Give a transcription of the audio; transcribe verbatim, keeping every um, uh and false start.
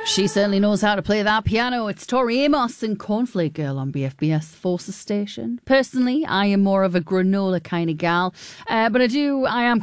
She certainly knows how to play that piano. It's Tori Amos and Cornflake Girl on B F B S Forces Station. Personally, I am more of a granola kind of gal, uh, but I do, I am